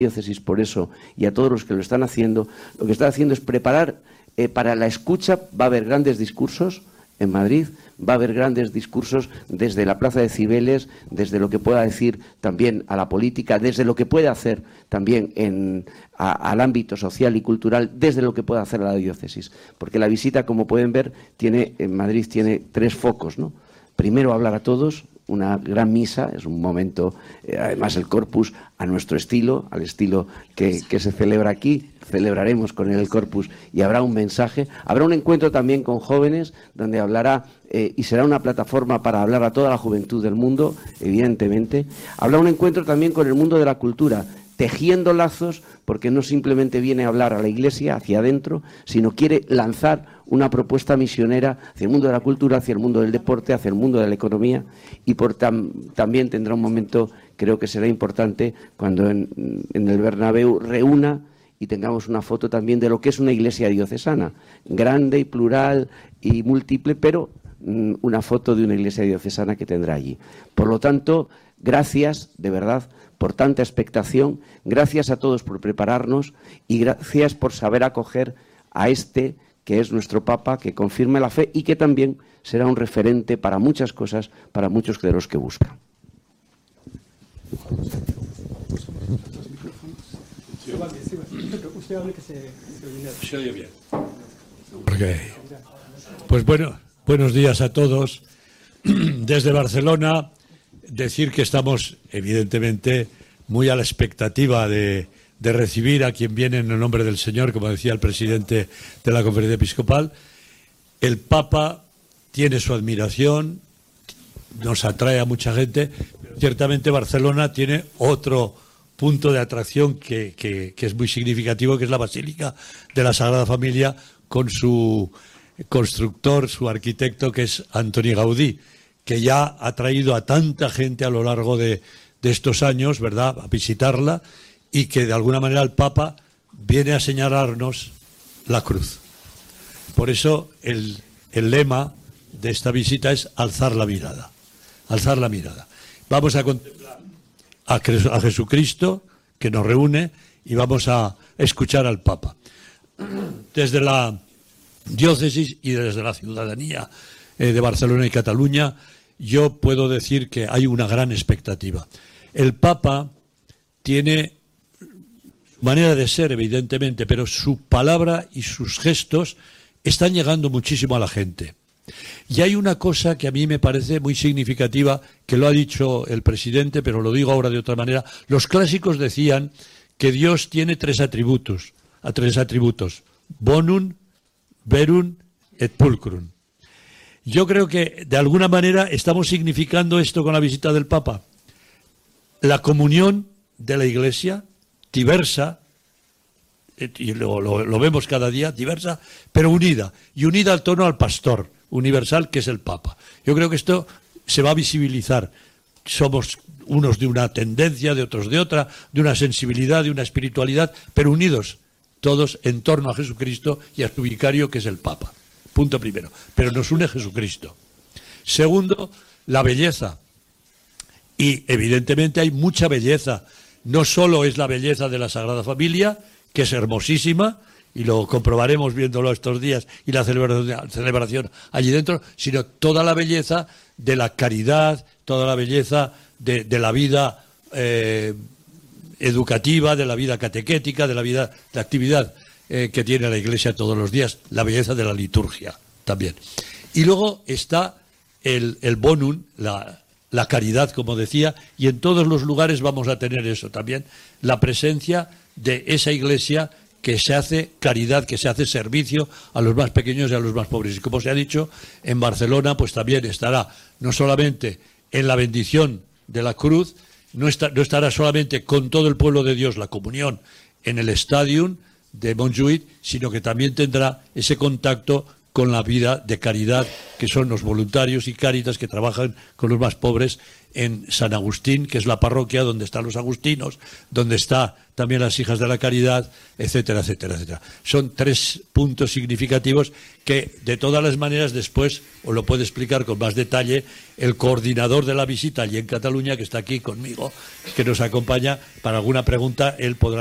diócesis por eso, y a todos los que lo están haciendo, lo que está haciendo es preparar para la escucha. Va a haber grandes discursos en Madrid, va a haber grandes discursos desde la Plaza de Cibeles, desde lo que pueda decir también a la política, desde lo que puede hacer también al ámbito social y cultural, desde lo que puede hacer la diócesis. Porque la visita, como pueden ver, en Madrid tiene 3 focos, ¿no? Primero, hablar a todos, una gran misa, es un momento, además el Corpus a nuestro estilo, al estilo que se celebra aquí. Celebraremos con el Corpus y habrá un mensaje. Habrá un encuentro también con jóvenes, donde hablará, y será una plataforma para hablar a toda la juventud del mundo, evidentemente. Habrá un encuentro también con el mundo de la cultura, tejiendo lazos, porque no simplemente viene a hablar a la Iglesia, hacia adentro, sino quiere lanzar una propuesta misionera hacia el mundo de la cultura, hacia el mundo del deporte, hacia el mundo de la economía, y también tendrá un momento, creo que será importante, cuando en el Bernabéu reúna y tengamos una foto también de lo que es una iglesia diocesana, grande y plural y múltiple, pero una foto de una iglesia diocesana que tendrá allí. Por lo tanto, gracias, de verdad, por tanta expectación, gracias a todos por prepararnos y gracias por saber acoger a este que es nuestro Papa, que confirme la fe y que también será un referente para muchas cosas, para muchos de los que buscan. Se oye bien. Okay. Pues bueno, buenos días a todos. Desde Barcelona, decir que estamos, evidentemente, muy a la expectativa de recibir a quien viene en el nombre del Señor, como decía el presidente de la Conferencia Episcopal. El Papa tiene su admiración, nos atrae a mucha gente, pero ciertamente Barcelona tiene otro punto de atracción que es muy significativo, que es la Basílica de la Sagrada Familia, con su constructor, su arquitecto, que es Antoni Gaudí, que ya ha traído a tanta gente a lo largo de estos años, ¿verdad?, a visitarla, y que de alguna manera el Papa viene a señalarnos la cruz. Por eso el lema de esta visita es alzar la mirada. Alzar la mirada. Vamos a contemplar a Jesucristo, que nos reúne, y vamos a escuchar al Papa. Desde la diócesis y desde la ciudadanía de Barcelona y Cataluña, yo puedo decir que hay una gran expectativa. El Papa tiene manera de ser, evidentemente, pero su palabra y sus gestos están llegando muchísimo a la gente. Y hay una cosa que a mí me parece muy significativa, que lo ha dicho el presidente, pero lo digo ahora de otra manera. Los clásicos decían que Dios tiene 3 atributos, bonum, verum et pulcrum. Yo creo que de alguna manera estamos significando esto con la visita del Papa. La comunión de la Iglesia, diversa, y lo vemos cada día, diversa, pero unida, y unida al torno al pastor universal, que es el Papa. Yo creo que esto se va a visibilizar. Somos unos de una tendencia, de otros de otra, de una sensibilidad, de una espiritualidad, pero unidos todos en torno a Jesucristo y a su vicario, que es el Papa. Punto primero. Pero nos une Jesucristo. Segundo, la belleza. Y evidentemente hay mucha belleza. No solo es la belleza de la Sagrada Familia, que es hermosísima, y lo comprobaremos viéndolo estos días, y la celebración allí dentro, sino toda la belleza de la caridad, toda la belleza de la vida educativa, de la vida catequética, de la vida de actividad que tiene la Iglesia todos los días, la belleza de la liturgia también. Y luego está el bonum, la caridad, como decía, y en todos los lugares vamos a tener eso también, la presencia de esa Iglesia que se hace caridad, que se hace servicio a los más pequeños y a los más pobres. Y como se ha dicho, en Barcelona pues también estará no solamente en la bendición de la cruz, no estará solamente con todo el pueblo de Dios la comunión en el Stadium de Montjuïc, sino que también tendrá ese contacto con la vida de caridad, que son los voluntarios y Cáritas que trabajan con los más pobres en San Agustín, que es la parroquia donde están los agustinos, donde está también las Hijas de la Caridad, etcétera, etcétera, etcétera. Son 3 puntos significativos que, de todas las maneras, después os lo puede explicar con más detalle el coordinador de la visita allí en Cataluña, que está aquí conmigo, que nos acompaña. Para alguna pregunta él podrá